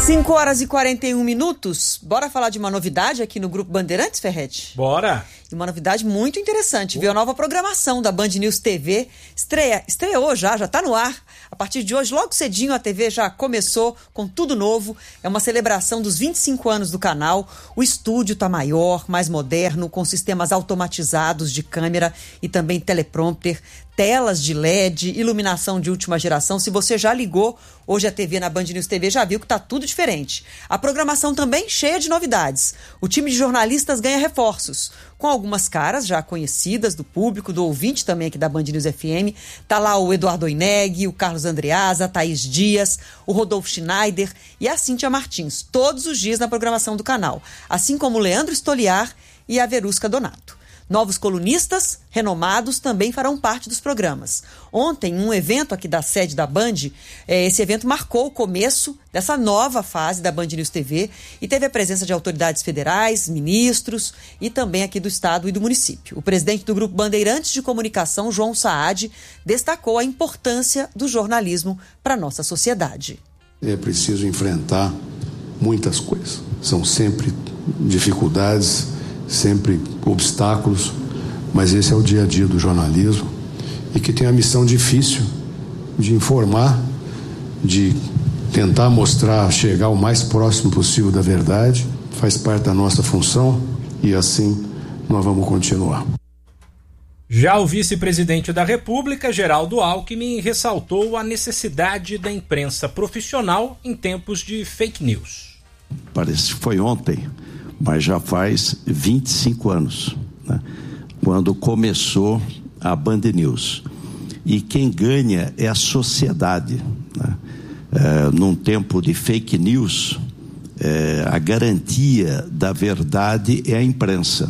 5h41. Bora falar de uma novidade aqui no Grupo Bandeirantes, Ferretti? Bora! E uma novidade muito interessante. Veio a nova programação da Band News TV. Estreou já tá no ar. A partir de hoje, logo cedinho, a TV já começou com tudo novo. É uma celebração dos 25 anos do canal. O estúdio tá maior, mais moderno, com sistemas automatizados de câmera e também teleprompter, telas de LED, iluminação de última geração. Se você já ligou hoje a TV na Band News TV, já viu que tá tudo diferente. A programação também cheia de novidades. O time de jornalistas ganha reforços, com algumas caras já conhecidas do público, do ouvinte também aqui da Band News FM. Tá lá o Eduardo Oineg, o Carlos Andreasa, a Thaís Dias, o Rodolfo Schneider e a Cíntia Martins, todos os dias na programação do canal. Assim como o Leandro Stoliar e a Verusca Donato. Novos colunistas renomados também farão parte dos programas. Ontem, um evento aqui da sede da Band, esse evento marcou o começo dessa nova fase da Band News TV e teve a presença de autoridades federais, ministros e também aqui do estado e do município. O presidente do Grupo Bandeirantes de Comunicação, João Saad, destacou a importância do jornalismo para a nossa sociedade. É preciso enfrentar muitas coisas. São sempre dificuldades, sempre obstáculos, mas esse é o dia a dia do jornalismo e que tem a missão difícil de informar, de tentar mostrar, chegar o mais próximo possível da verdade. Faz parte da nossa função e assim nós vamos continuar. Já o vice-presidente da República, Geraldo Alckmin, ressaltou a necessidade da imprensa profissional em tempos de fake news. Parece que foi ontem, mas já faz 25 anos, né, quando começou a Band News. E quem ganha é a sociedade, né? Num tempo de fake news, a garantia da verdade é a imprensa.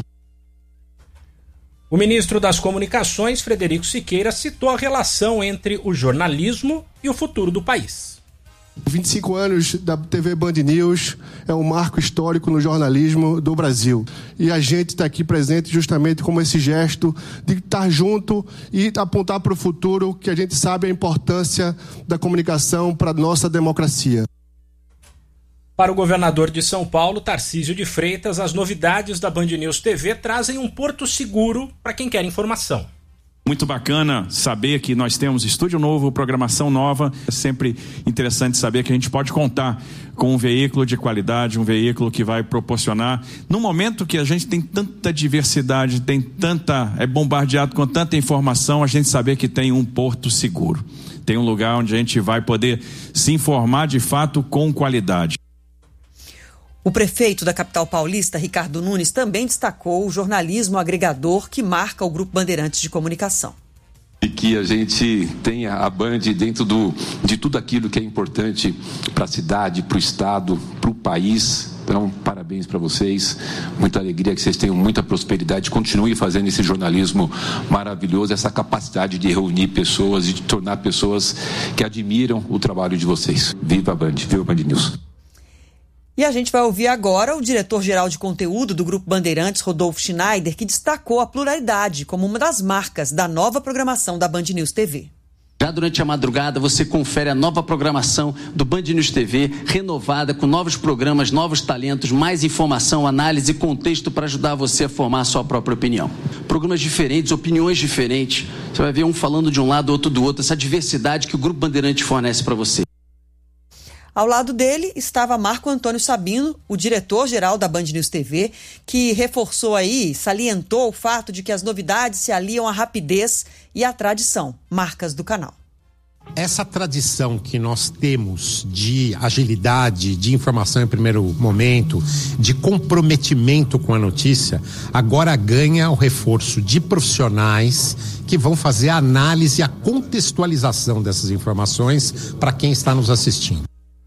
O ministro das Comunicações, Frederico Siqueira, citou a relação entre o jornalismo e o futuro do país. 25 anos da TV Band News é um marco histórico no jornalismo do Brasil. E a gente está aqui presente justamente como esse gesto de estar junto e apontar para o futuro, que a gente sabe a importância da comunicação para a nossa democracia. Para o governador de São Paulo, Tarcísio de Freitas, as novidades da Band News TV trazem um porto seguro para quem quer informação. Muito bacana saber que nós temos estúdio novo, programação nova. É sempre interessante saber que a gente pode contar com um veículo de qualidade, um veículo que vai proporcionar, no momento que a gente tem tanta diversidade, é bombardeado com tanta informação, a gente saber que tem um porto seguro. Tem um lugar onde a gente vai poder se informar de fato com qualidade. O prefeito da capital paulista, Ricardo Nunes, também destacou o jornalismo agregador que marca o Grupo Bandeirantes de Comunicação. E que a gente tenha a Band dentro de tudo aquilo que é importante para a cidade, para o estado, para o país. Então, parabéns para vocês, muita alegria, que vocês tenham muita prosperidade, continuem fazendo esse jornalismo maravilhoso, essa capacidade de reunir pessoas e de tornar pessoas que admiram o trabalho de vocês. Viva a Band, viva a Band News. E a gente vai ouvir agora o diretor-geral de conteúdo do Grupo Bandeirantes, Rodolfo Schneider, que destacou a pluralidade como uma das marcas da nova programação da Band News TV. Já durante a madrugada você confere a nova programação do Band News TV, renovada com novos programas, novos talentos, mais informação, análise e contexto para ajudar você a formar a sua própria opinião. Programas diferentes, opiniões diferentes, você vai ver um falando de um lado, outro do outro, essa diversidade que o Grupo Bandeirantes fornece para você. Ao lado dele estava Marco Antônio Sabino, o diretor-geral da Band News TV, que reforçou aí, salientou o fato de que as novidades se aliam à rapidez e à tradição, marcas do canal. Essa tradição que nós temos de agilidade, de informação em primeiro momento, de comprometimento com a notícia, agora ganha o reforço de profissionais que vão fazer a análise e a contextualização dessas informações para quem está nos assistindo.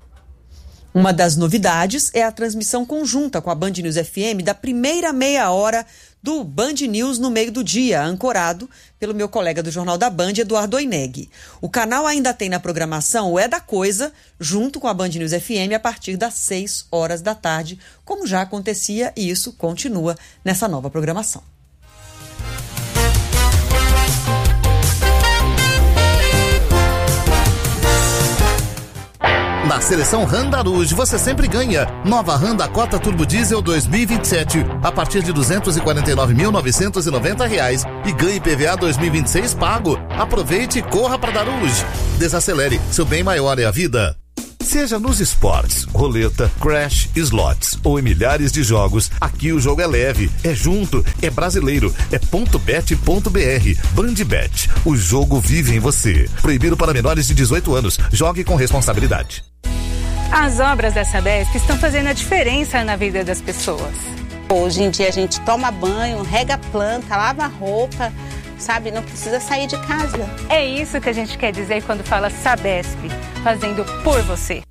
Uma das novidades é a transmissão conjunta com a Band News FM da primeira meia hora do Band News no meio do dia, ancorado pelo meu colega do Jornal da Band, Eduardo Oineg. O canal ainda tem na programação o É da Coisa, junto com a Band News FM, a partir das 6 horas da tarde, como já acontecia, e isso continua nessa nova programação. Na seleção Honda Rouge você sempre ganha. Nova Honda Cota Turbo Diesel 2027 a partir de R$ 249.990 e ganhe PVA 2026 pago. Aproveite e corra para Dar Rouge. Desacelere, seu bem maior é a vida. Seja nos esportes, roleta, crash, slots ou em milhares de jogos, aqui o jogo é leve, é junto, é brasileiro, é .bet.br. Bandbet, o jogo vive em você. Proibido para menores de 18 anos. Jogue com responsabilidade. As obras da Sabesp estão fazendo a diferença na vida das pessoas. Hoje em dia a gente toma banho, rega a planta, lava a roupa, sabe? Não precisa sair de casa. É isso que a gente quer dizer quando fala Sabesp, fazendo por você.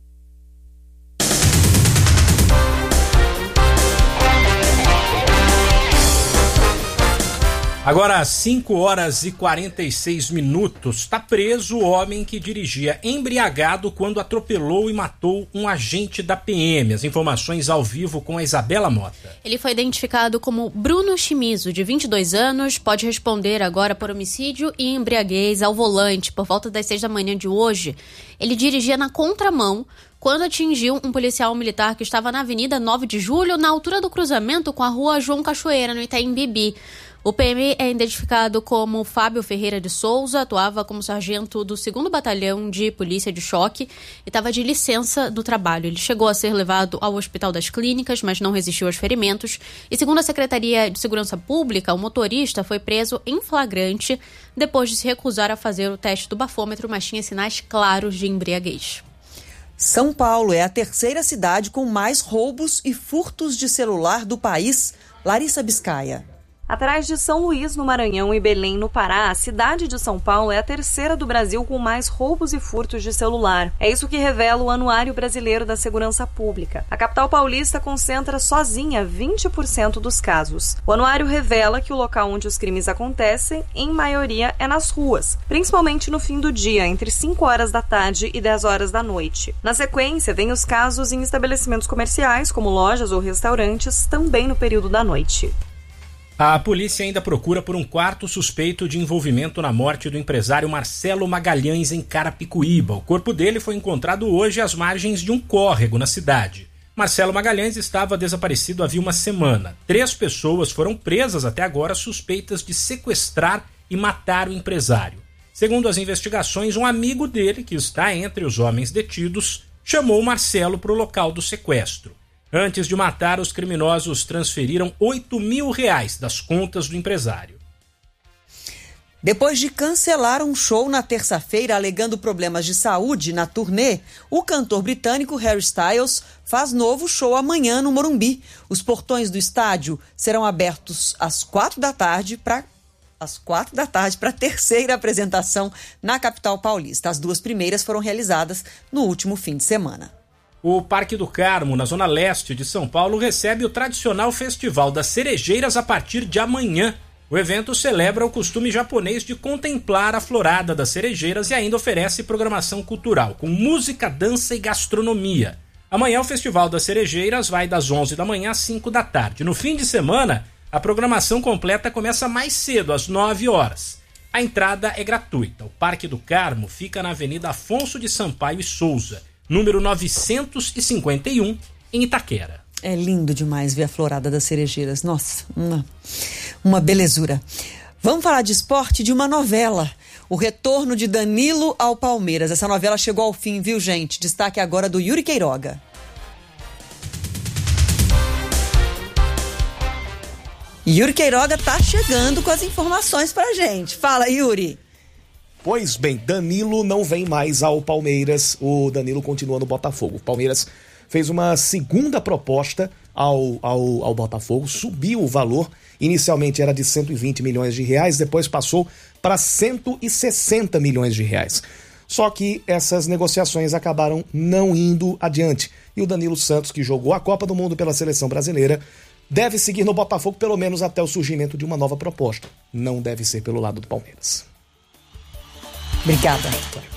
Agora, 5 horas e 46 minutos, está preso o homem que dirigia embriagado quando atropelou e matou um agente da PM. As informações ao vivo com a Isabela Mota. Ele foi identificado como Bruno Chimizo, de 22 anos, pode responder agora por homicídio e embriaguez ao volante. Por volta das 6 da manhã de hoje, ele dirigia na contramão quando atingiu um policial militar que estava na Avenida 9 de Julho, na altura do cruzamento com a Rua João Cachoeira, no Itaim Bibi. O PM é identificado como Fábio Ferreira de Souza, atuava como sargento do 2º Batalhão de Polícia de Choque e estava de licença do trabalho. Ele chegou a ser levado ao Hospital das Clínicas, mas não resistiu aos ferimentos. E segundo a Secretaria de Segurança Pública, o motorista foi preso em flagrante depois de se recusar a fazer o teste do bafômetro, mas tinha sinais claros de embriaguez. São Paulo é a terceira cidade com mais roubos e furtos de celular do país. Larissa Biscaia. Atrás de São Luís, no Maranhão, e Belém, no Pará, a cidade de São Paulo é a terceira do Brasil com mais roubos e furtos de celular. É isso que revela o Anuário Brasileiro da Segurança Pública. A capital paulista concentra sozinha 20% dos casos. O anuário revela que o local onde os crimes acontecem, em maioria, é nas ruas, principalmente no fim do dia, entre 5 horas da tarde e 10 horas da noite. Na sequência, vem os casos em estabelecimentos comerciais, como lojas ou restaurantes, também no período da noite. A polícia ainda procura por um quarto suspeito de envolvimento na morte do empresário Marcelo Magalhães em Carapicuíba. O corpo dele foi encontrado hoje às margens de um córrego na cidade. Marcelo Magalhães estava desaparecido havia uma semana. 3 pessoas foram presas até agora suspeitas de sequestrar e matar o empresário. Segundo as investigações, um amigo dele, que está entre os homens detidos, chamou Marcelo para o local do sequestro. Antes de matar, os criminosos transferiram R$8.000 das contas do empresário. Depois de cancelar um show na terça-feira alegando problemas de saúde na turnê, o cantor britânico Harry Styles faz novo show amanhã no Morumbi. Os portões do estádio serão abertos às 4 da tarde para a terceira apresentação na capital paulista. As 2 primeiras foram realizadas no último fim de semana. O Parque do Carmo, na zona leste de São Paulo, recebe o tradicional Festival das Cerejeiras a partir de amanhã. O evento celebra o costume japonês de contemplar a florada das cerejeiras e ainda oferece programação cultural, com música, dança e gastronomia. Amanhã o Festival das Cerejeiras vai das 11 da manhã às 5 da tarde. No fim de semana, a programação completa começa mais cedo, às 9 horas. A entrada é gratuita. O Parque do Carmo fica na Avenida Afonso de Sampaio e Souza, número 951, em Itaquera. É lindo demais ver a florada das cerejeiras. Nossa, uma belezura. Vamos falar de esporte, de uma novela. O retorno de Danilo ao Palmeiras. Essa novela chegou ao fim, viu, gente? Destaque agora do Yuri Queiroga. Yuri Queiroga tá chegando com as informações pra gente. Fala, Yuri. Pois bem, Danilo não vem mais ao Palmeiras, o Danilo continua no Botafogo. O Palmeiras fez uma segunda proposta ao Botafogo, subiu o valor, inicialmente era de 120 milhões de reais, depois passou para 160 milhões de reais. Só que essas negociações acabaram não indo adiante. E o Danilo Santos, que jogou a Copa do Mundo pela seleção brasileira, deve seguir no Botafogo pelo menos até o surgimento de uma nova proposta. Não deve ser pelo lado do Palmeiras. Obrigada.